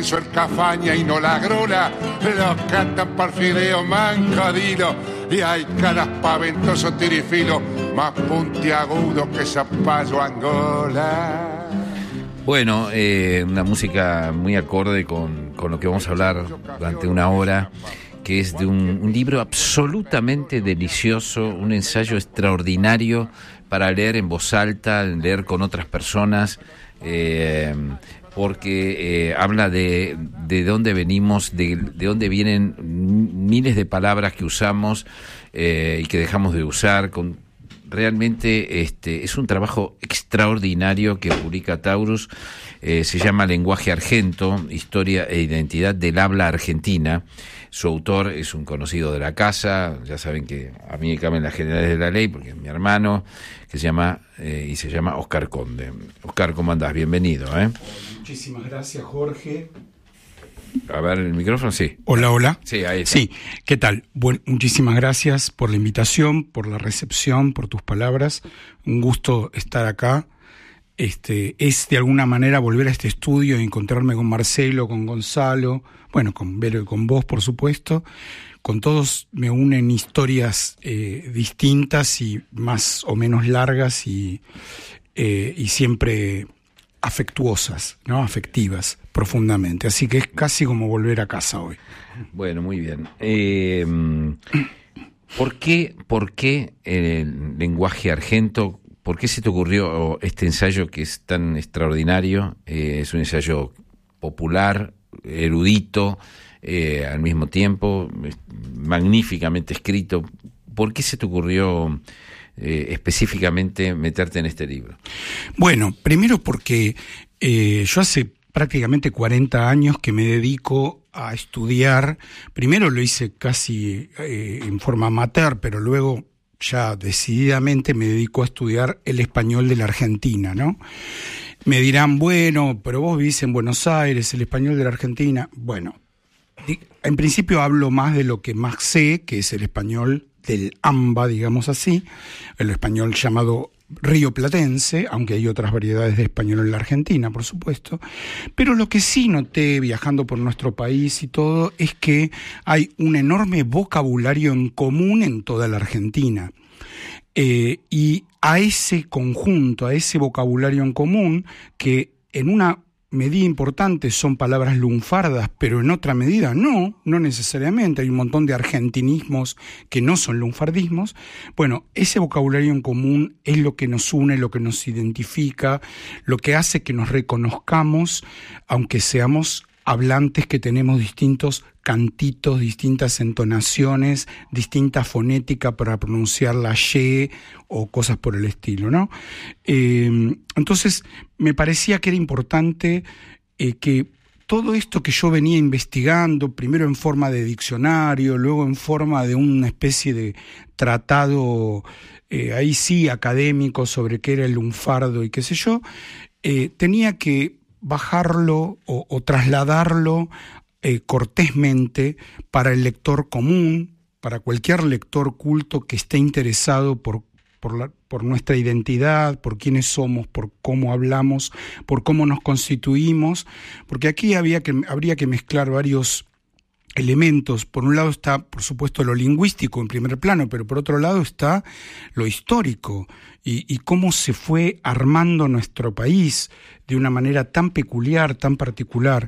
Lorenzo, el Cafaña y no la Grola, los cantan por Fideo Mancodino, y hay caras paventoso tirifilo, más puntiagudo que Zapallo Angola. Bueno, una música muy acorde con lo que vamos a hablar durante una hora, que es de un libro absolutamente delicioso, un ensayo extraordinario para leer en voz alta, leer con otras personas, porque habla de dónde venimos, de dónde vienen miles de palabras que usamos y que dejamos de usar. Realmente es un trabajo extraordinario que publica Taurus. Se llama Lenguaje Argento, Historia e Identidad del Habla Argentina. Su autor es un conocido de la casa, ya saben que a mí me caben las generales de la ley, porque es mi hermano, que se llama Oscar Conde. Oscar, ¿cómo andás? Bienvenido. Muchísimas gracias, Jorge. A ver, el micrófono, sí. Hola. Sí, ahí está. Sí, ¿qué tal? Bueno, muchísimas gracias por la invitación, por la recepción, por tus palabras. Un gusto estar acá. Es de alguna manera volver a este estudio y encontrarme con Marcelo, con Gonzalo, bueno, con Vero y con vos, por supuesto. Con todos me unen historias distintas y más o menos largas y siempre afectuosas, ¿no? Afectivas, profundamente. Así que es casi como volver a casa hoy. Bueno, muy bien. ¿Por qué el lenguaje argento? ¿Por qué se te ocurrió este ensayo que es tan extraordinario? Es un ensayo popular, erudito, al mismo tiempo, magníficamente escrito. ¿Por qué se te ocurrió específicamente meterte en este libro? Bueno, primero porque yo hace prácticamente 40 años que me dedico a estudiar. Primero lo hice casi en forma amateur, pero luego ya decididamente me dedico a estudiar el español de la Argentina, ¿no? Me dirán, bueno, pero vos vivís en Buenos Aires, el español de la Argentina. Bueno, en principio hablo más de lo que más sé, que es el español del AMBA, digamos así, el español llamado rioplatense, aunque hay otras variedades de español en la Argentina, por supuesto. Pero lo que sí noté viajando por nuestro país y todo es que hay un enorme vocabulario en común en toda la Argentina. Y a ese conjunto, a ese vocabulario en común, que en una medida importante son palabras lunfardas, pero en otra medida no necesariamente, hay un montón de argentinismos que no son lunfardismos. Bueno, ese vocabulario en común es lo que nos une, lo que nos identifica, lo que hace que nos reconozcamos, aunque seamos hablantes que tenemos distintos cantitos, distintas entonaciones, distinta fonética para pronunciar la Y o cosas por el estilo, ¿no? Entonces, me parecía que era importante que todo esto que yo venía investigando, primero en forma de diccionario, luego en forma de una especie de tratado, ahí sí, académico sobre qué era el lunfardo y qué sé yo, tenía que bajarlo o trasladarlo cortésmente para el lector común, para cualquier lector culto que esté interesado por nuestra identidad, por quiénes somos, por cómo hablamos, por cómo nos constituimos, porque aquí habría que mezclar varios elementos. Por un lado está, por supuesto, lo lingüístico en primer plano, pero por otro lado está lo histórico y cómo se fue armando nuestro país de una manera tan peculiar, tan particular.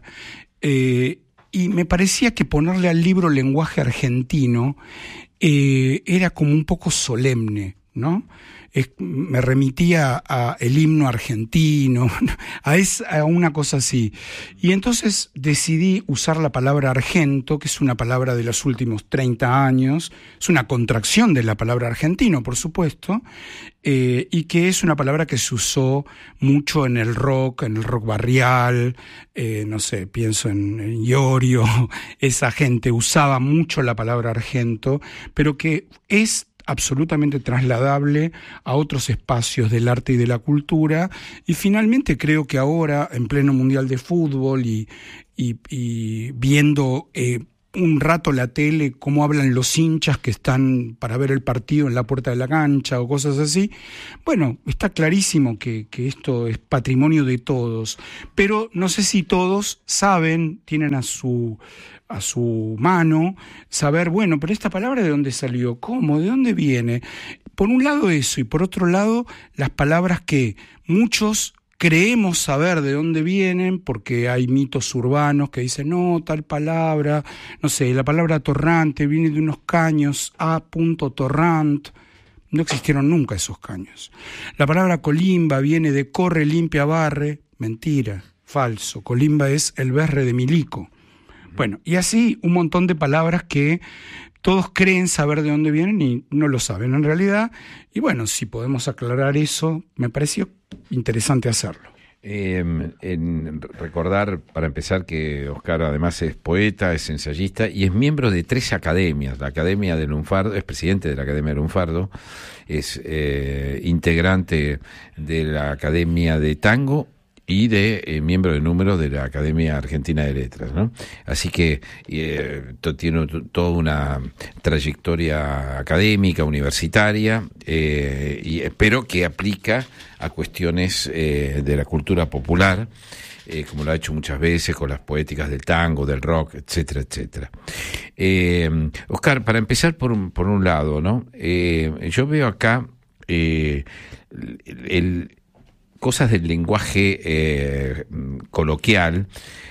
Y me parecía que ponerle al libro Lenguaje Argentino era como un poco solemne, ¿no? Me remitía a el himno argentino, a una cosa así. Y entonces decidí usar la palabra argento, que es una palabra de los últimos 30 años, es una contracción de la palabra argentino, por supuesto, y que es una palabra que se usó mucho en el rock barrial, no sé, pienso en Iorio, esa gente usaba mucho la palabra argento, pero que es absolutamente trasladable a otros espacios del arte y de la cultura, y finalmente creo que ahora, en pleno Mundial de Fútbol y viendo un rato la tele, cómo hablan los hinchas que están para ver el partido en la puerta de la cancha o cosas así. Bueno, está clarísimo que esto es patrimonio de todos, pero no sé si todos saben, tienen a su mano, saber, bueno, pero esta palabra ¿de dónde salió? ¿Cómo? ¿De dónde viene? Por un lado eso, y por otro lado las palabras que muchos creemos saber de dónde vienen, porque hay mitos urbanos que dicen, no, tal palabra, no sé, la palabra torrante viene de unos caños, torrant, no existieron nunca esos caños. La palabra colimba viene de corre, limpia, barre, mentira, falso, colimba es el berre de Milico. Bueno, y así un montón de palabras que todos creen saber de dónde vienen y no lo saben en realidad. Y bueno, si podemos aclarar eso, me pareció interesante hacerlo. Recordar, para empezar, que Oscar además es poeta, es ensayista y es miembro de 3 academias. La Academia de Lunfardo, es presidente de la Academia de Lunfardo, es integrante de la Academia de Tango y de miembro de número de la Academia Argentina de Letras, ¿no? Así que tiene toda una trayectoria académica, universitaria, y espero que aplica a cuestiones de la cultura popular, como lo ha hecho muchas veces con las poéticas del tango, del rock, etcétera, etcétera. Oscar, para empezar por un lado, ¿no? Yo veo acá cosas del lenguaje coloquial.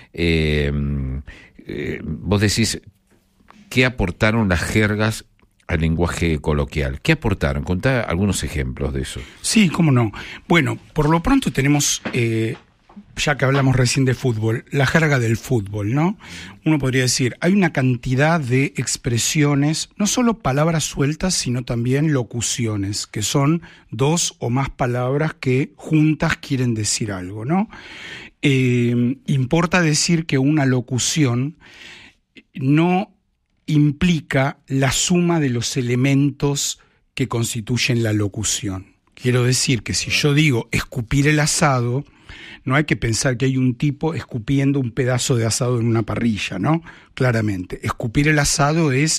Vos decís, ¿qué aportaron las jergas al lenguaje coloquial? ¿Qué aportaron? Contá algunos ejemplos de eso. Sí, cómo no. Bueno, por lo pronto tenemos, ya que hablamos recién de fútbol, la jerga del fútbol, ¿no? Uno podría decir, hay una cantidad de expresiones, no solo palabras sueltas, sino también locuciones, que son 2 o más palabras que juntas quieren decir algo, ¿no? Importa decir que una locución no implica la suma de los elementos que constituyen la locución. Quiero decir que si yo digo escupir el asado, no hay que pensar que hay un tipo escupiendo un pedazo de asado en una parrilla, ¿no? Claramente. Escupir el asado es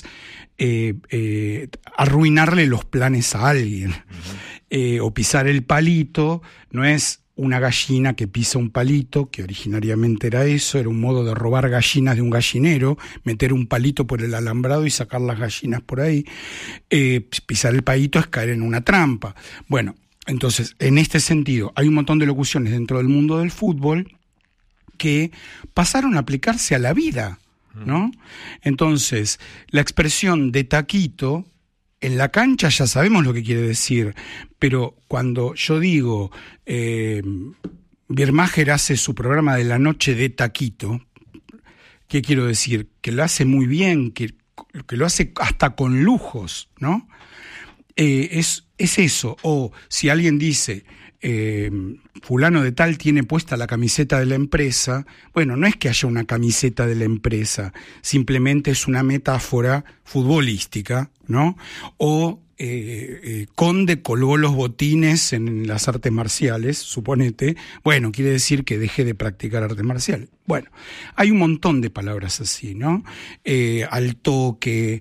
arruinarle los planes a alguien. O pisar el palito no es una gallina que pisa un palito, que originariamente era eso, era un modo de robar gallinas de un gallinero, meter un palito por el alambrado y sacar las gallinas por ahí. Pisar el palito es caer en una trampa. Bueno, entonces, en este sentido, hay un montón de locuciones dentro del mundo del fútbol que pasaron a aplicarse a la vida, ¿no? Entonces, la expresión de taquito, en la cancha ya sabemos lo que quiere decir, pero cuando yo digo, Birmacher hace su programa de la noche de taquito, ¿qué quiero decir? Que lo hace muy bien, que lo hace hasta con lujos, ¿no? Es eso. O si alguien dice, fulano de tal tiene puesta la camiseta de la empresa, bueno, no es que haya una camiseta de la empresa, simplemente es una metáfora futbolística, ¿no? O Conde colgó los botines en las artes marciales, suponete, bueno, quiere decir que dejé de practicar artes marciales. Bueno, hay un montón de palabras así, ¿no? Al toque,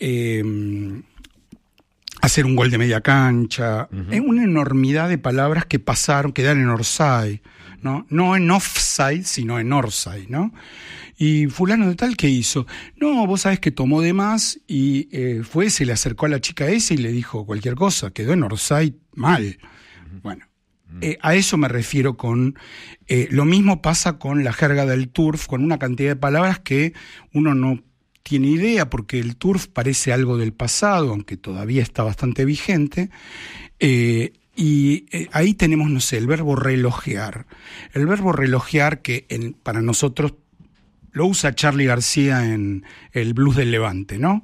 hacer un gol de media cancha, es una enormidad de palabras que pasaron, quedaron en orsay, ¿no? No en offside, sino en orsay, ¿no? Y fulano de tal, ¿qué hizo? No, vos sabés que tomó de más y se le acercó a la chica esa y le dijo cualquier cosa, quedó en orsay mal. Bueno, a eso me refiero con... lo mismo pasa con la jerga del turf, con una cantidad de palabras que uno no tiene idea, porque el turf parece algo del pasado, aunque todavía está bastante vigente, y ahí tenemos, no sé, el verbo relojear. El verbo relojear que para nosotros lo usa Charly García en el Blues del Levante, ¿no?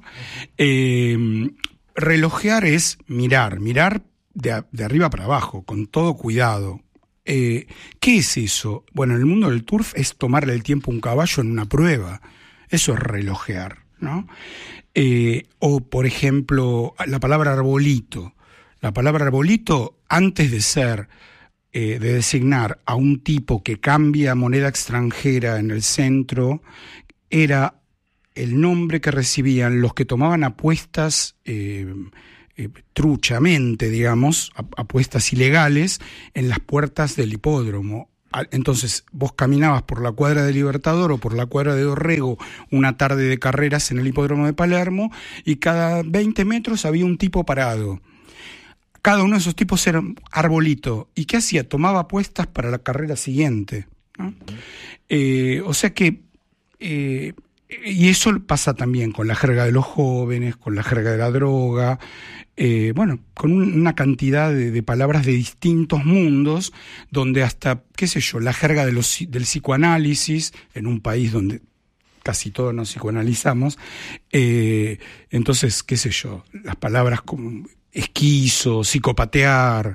Relojear es mirar de arriba para abajo, con todo cuidado. ¿Qué es eso? Bueno, en el mundo del turf es tomarle el tiempo a un caballo en una prueba. Eso es relojear, ¿no? O, por ejemplo, la palabra arbolito. La palabra arbolito, antes de ser, de designar a un tipo que cambia moneda extranjera en el centro, era el nombre que recibían los que tomaban apuestas truchamente, digamos, apuestas ilegales en las puertas del hipódromo. Entonces vos caminabas por la cuadra de Libertador o por la cuadra de Dorrego una tarde de carreras en el hipódromo de Palermo y cada 20 metros había un tipo parado. Cada uno de esos tipos era un arbolito. ¿Y qué hacía? Tomaba apuestas para la carrera siguiente, ¿no? O sea que... y eso pasa también con la jerga de los jóvenes, con la jerga de la droga, con una cantidad de palabras de distintos mundos, donde hasta, qué sé yo, la jerga del psicoanálisis, en un país donde casi todos nos psicoanalizamos, entonces, qué sé yo, las palabras como esquizo, psicopatear,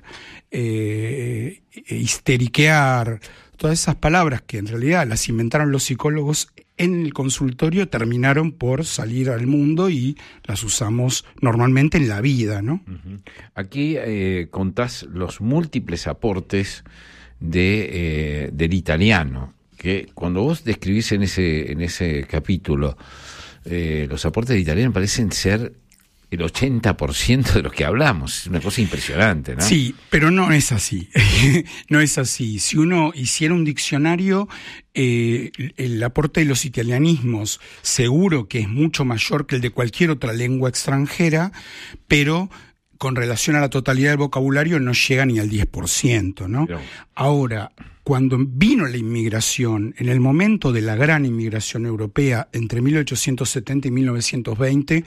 histeriquear, todas esas palabras que en realidad las inventaron los psicólogos en el consultorio terminaron por salir al mundo y las usamos normalmente en la vida, ¿no? Uh-huh. Aquí contás los múltiples aportes del italiano, que cuando vos describís en ese capítulo, los aportes del italiano parecen ser el 80% de los que hablamos. Es una cosa impresionante, ¿no? Sí, pero no es así. No es así. Si uno hiciera un diccionario, el aporte de los italianismos seguro que es mucho mayor que el de cualquier otra lengua extranjera, pero con relación a la totalidad del vocabulario no llega ni al 10%, ¿no? Pero... Ahora, cuando vino la inmigración, en el momento de la gran inmigración europea, entre 1870 y 1920,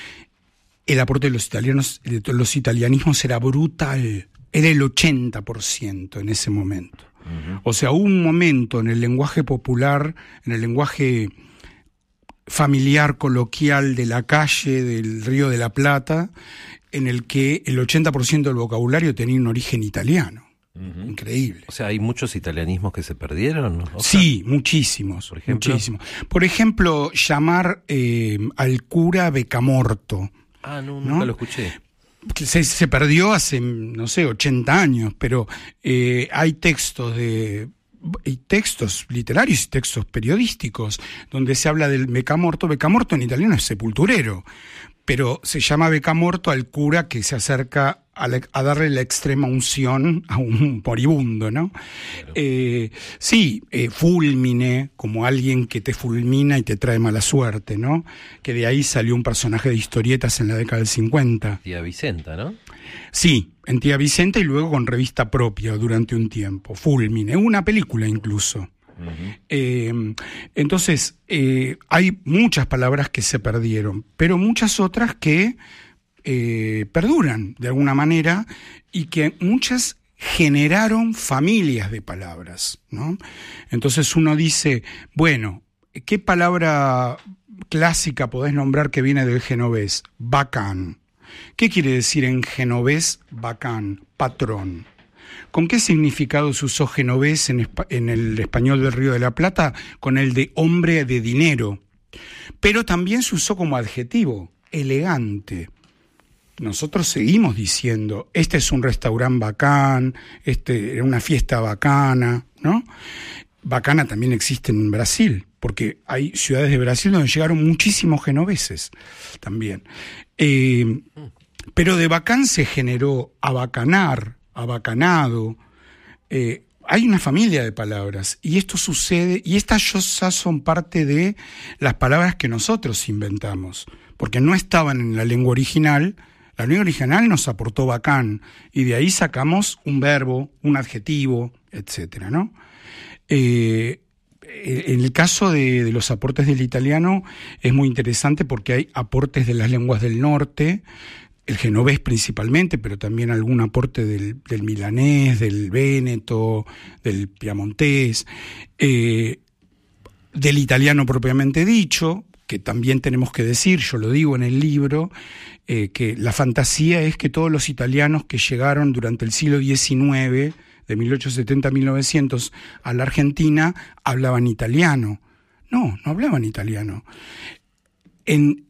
el aporte de los italianismos era brutal, era el 80% en ese momento. Uh-huh. O sea, hubo un momento en el lenguaje popular, en el lenguaje familiar, coloquial de la calle, del Río de la Plata, en el que el 80% del vocabulario tenía un origen italiano. Uh-huh. Increíble. O sea, ¿hay muchos italianismos que se perdieron? Sí, muchísimos. ¿Por ejemplo? Muchísimos. Por ejemplo, llamar al cura Becamorto. Ah, nunca lo escuché. Se perdió hace, 80 años, pero hay textos literarios y textos periodísticos donde se habla del Becamorto. Becamorto en italiano es sepulturero, pero se llama Becamorto al cura que se acerca a darle la extrema unción a un moribundo, ¿no? Claro. Fulmine, como alguien que te fulmina y te trae mala suerte, ¿no? Que de ahí salió un personaje de historietas en la década del 50. Tía Vicenta, ¿no? Sí, en Tía Vicenta y luego con revista propia durante un tiempo. Fulmine, una película incluso. Uh-huh. Entonces, hay muchas palabras que se perdieron, pero muchas otras que perduran de alguna manera y que muchas generaron familias de palabras, ¿no? Entonces uno dice, bueno, ¿qué palabra clásica podés nombrar que viene del genovés? Bacán. ¿Qué quiere decir en genovés bacán? Patrón. ¿Con qué significado se usó genovés en el español del Río de la Plata? Con el de hombre de dinero. Pero también se usó como adjetivo, elegante. Nosotros seguimos diciendo, este es un restaurante bacán, era una fiesta bacana, ¿no? Bacana también existe en Brasil, porque hay ciudades de Brasil donde llegaron muchísimos genoveses también. Pero de bacán se generó abacanar, abacanado. Hay una familia de palabras, y esto sucede, y estas ya son parte de las palabras que nosotros inventamos, porque no estaban en la lengua original. La lengua original nos aportó bacán, y de ahí sacamos un verbo, un adjetivo, etcétera, ¿no? En el caso de los aportes del italiano es muy interesante porque hay aportes de las lenguas del norte, el genovés principalmente, pero también algún aporte del milanés, del véneto, del piamontés, del italiano propiamente dicho, que también tenemos que decir, yo lo digo en el libro, que la fantasía es que todos los italianos que llegaron durante el siglo XIX, de 1870 a 1900, a la Argentina, hablaban italiano. No hablaban italiano. En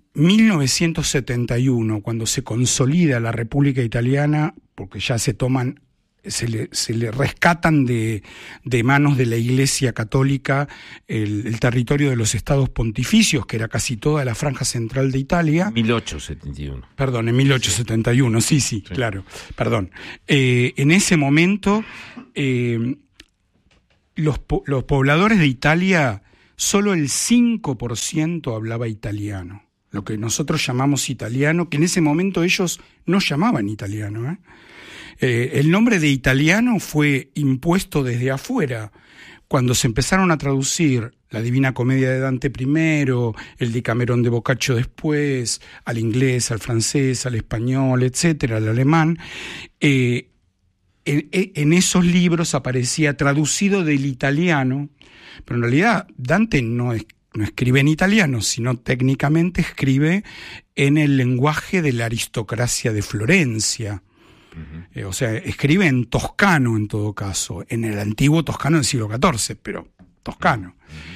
1971, cuando se consolida la República Italiana, porque ya se toman se le rescatan de manos de la Iglesia Católica el territorio de los estados pontificios, que era casi toda la franja central de Italia. 1871. Perdón, en 1871, sí, claro, perdón. En ese momento, los pobladores de Italia, solo el 5% hablaba italiano, lo que nosotros llamamos italiano, que en ese momento ellos no llamaban italiano, el nombre de italiano fue impuesto desde afuera, cuando se empezaron a traducir la Divina Comedia de Dante primero, el Decamerón de Boccaccio después, al inglés, al francés, al español, etcétera, al alemán. En esos libros aparecía traducido del italiano, pero en realidad Dante no escribe en italiano, sino técnicamente escribe en el lenguaje de la aristocracia de Florencia. O sea, escribe en toscano en todo caso, en el antiguo toscano del siglo XIV, pero toscano.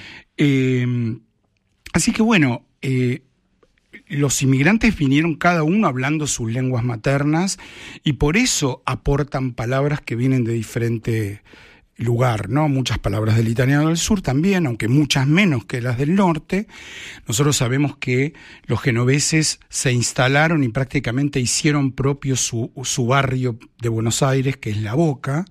Así que bueno, los inmigrantes vinieron cada uno hablando sus lenguas maternas y por eso aportan palabras que vienen de diferente lugar, ¿no? Muchas palabras del italiano del sur también, aunque muchas menos que las del norte. Nosotros sabemos que los genoveses se instalaron y prácticamente hicieron propio su barrio de Buenos Aires, que es La Boca,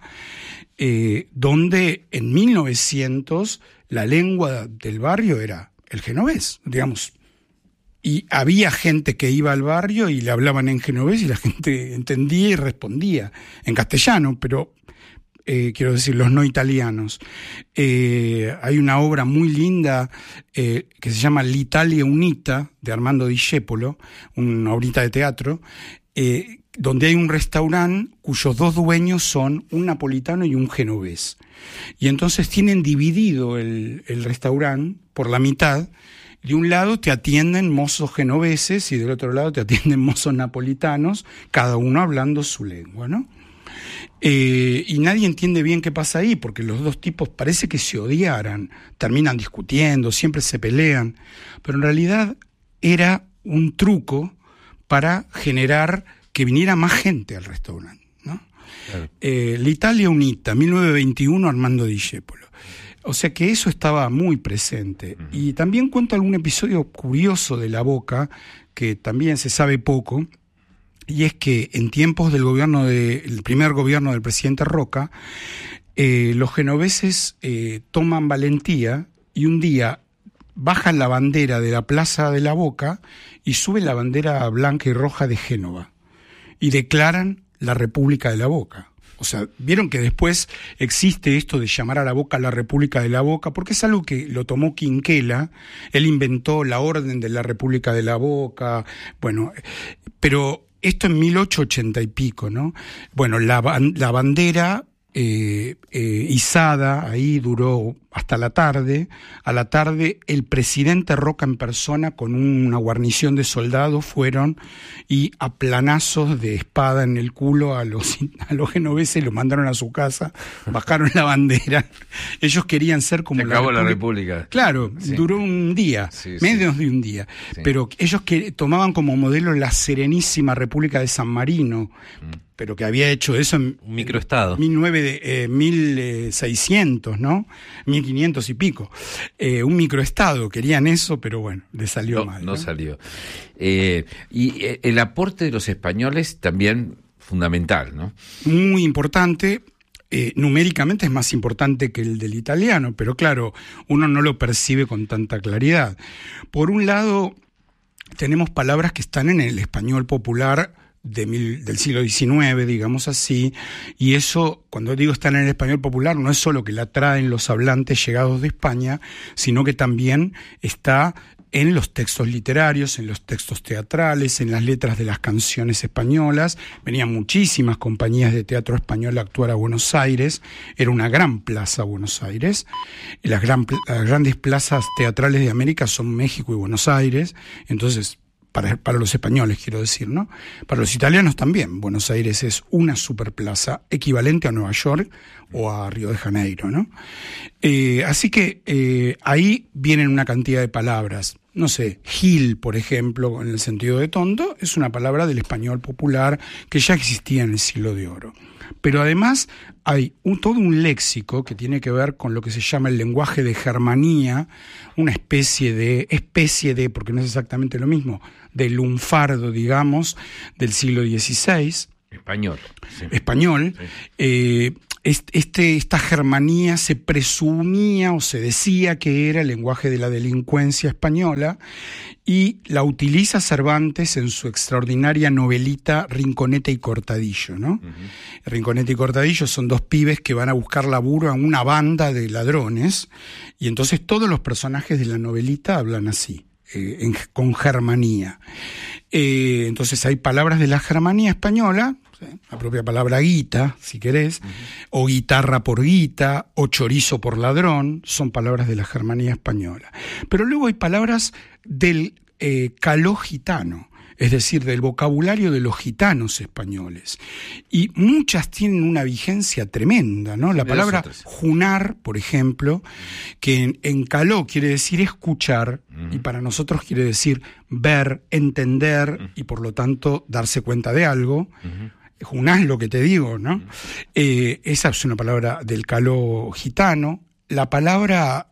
donde en 1900 la lengua del barrio era el genovés, digamos. Y había gente que iba al barrio y le hablaban en genovés y la gente entendía y respondía en castellano, pero quiero decir, los no italianos. Hay una obra muy linda que se llama L'Italia Unita, de Armando Discepolo, una obrita de teatro, donde hay un restaurante cuyos dos dueños son un napolitano y un genovés. Y entonces tienen dividido el restaurante por la mitad. De un lado te atienden mozos genoveses y del otro lado te atienden mozos napolitanos, cada uno hablando su lengua, ¿no? Y nadie entiende bien qué pasa ahí, porque los dos tipos parece que se odiaran, terminan discutiendo, siempre se pelean, pero en realidad era un truco para generar que viniera más gente al restaurante, ¿no? Claro. L'Italia Unita, 1921, Armando Discepolo. O sea que eso estaba muy presente. Uh-huh. Y también cuento algún episodio curioso de La Boca, que también se sabe poco, y es que en tiempos del primer gobierno del presidente Roca, los genoveses toman valentía y un día bajan la bandera de la Plaza de La Boca y suben la bandera blanca y roja de Génova y declaran la República de La Boca. O sea, vieron que después existe esto de llamar a La Boca la República de La Boca, porque es algo que lo tomó Quinquela, él inventó la orden de la República de La Boca, bueno, pero esto en 1880 y pico, ¿no? Bueno, la bandera izada ahí duró hasta la tarde. A la tarde el presidente Roca en persona con una guarnición de soldados fueron y a planazos de espada en el culo a los genoveses, los mandaron a su casa, bajaron la bandera. Ellos querían ser como la República. Claro, sí. Duró un día, menos de un día, pero ellos tomaban como modelo la Serenísima República de San Marino, pero que había hecho eso en un microestado. 1600, ¿no? 1500 y pico. Un microestado, querían eso, pero bueno, les salió mal. No salió. Y el aporte de los españoles también fundamental, ¿no? Muy importante. Numéricamente es más importante que el del italiano, pero claro, uno no lo percibe con tanta claridad. Por un lado, tenemos palabras que están en el español popular del siglo XIX, digamos así, y eso, cuando digo están en el español popular, no es solo que la traen los hablantes llegados de España, sino que también está en los textos literarios, en los textos teatrales, en las letras de las canciones españolas. Venían muchísimas compañías de teatro español a actuar a Buenos Aires, era una gran plaza Buenos Aires, las grandes plazas teatrales de América son México y Buenos Aires, entonces para los españoles quiero decir, ¿no? Para los italianos también, Buenos Aires es una superplaza equivalente a Nueva York o a Río de Janeiro, ¿no? Así que ahí vienen una cantidad de palabras. No sé, Gil, por ejemplo, en el sentido de tonto, es una palabra del español popular que ya existía en el Siglo de Oro. Pero además hay todo un léxico que tiene que ver con lo que se llama el lenguaje de germanía, una especie de, porque no es exactamente lo mismo, de lunfardo, digamos, del siglo XVI. Español. Sí. Español. Sí. Esta germanía se presumía o se decía que era el lenguaje de la delincuencia española, y la utiliza Cervantes en su extraordinaria novelita Rinconete y Cortadillo, ¿no? Uh-huh. Rinconete y Cortadillo son dos pibes que van a buscar laburo a una banda de ladrones, y entonces todos los personajes de la novelita hablan así, con germanía. Entonces hay palabras de la germanía española, la propia palabra guita, si querés, o guitarra por guita, o chorizo por ladrón, son palabras de la germanía española. Pero luego hay palabras del caló gitano, es decir, del vocabulario de los gitanos españoles. Y muchas tienen una vigencia tremenda, ¿no? La palabra junar, por ejemplo, que en caló quiere decir escuchar, y para nosotros quiere decir ver, entender, y por lo tanto darse cuenta de algo. Junás lo que te digo, ¿no? Esa es una palabra del caló gitano. La palabra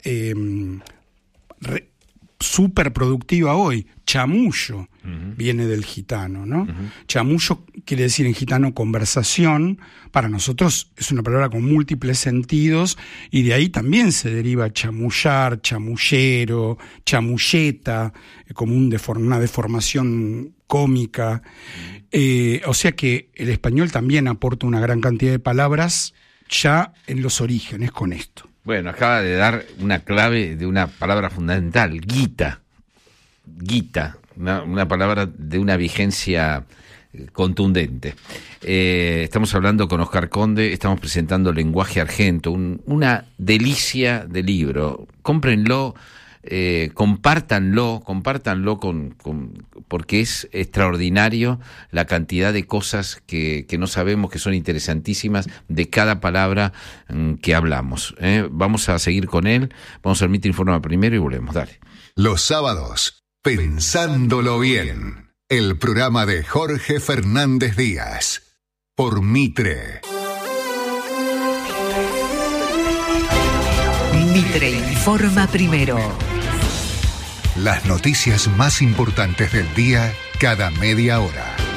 súper productiva hoy, chamullo, viene del gitano, ¿no? Chamullo quiere decir en gitano conversación. Para nosotros es una palabra con múltiples sentidos, y de ahí también se deriva chamullar, chamullero, chamulleta, como una deformación cómica. O sea que el español también aporta una gran cantidad de palabras ya en los orígenes con esto. Bueno, acaba de dar una clave de una palabra fundamental, guita. Guita, una palabra de una vigencia contundente. Estamos hablando con Oscar Conde, estamos presentando Lenguaje Argento, una delicia de libro. Cómprenlo. Compártanlo porque es extraordinario la cantidad de cosas que no sabemos, que son interesantísimas de cada palabra que hablamos. Vamos a seguir con él, vamos al Mitre Informa primero y volvemos, dale. Los sábados, Pensándolo Bien, el programa de Jorge Fernández Díaz, por Mitre. Mitre Informa primero. Las noticias más importantes del día cada media hora.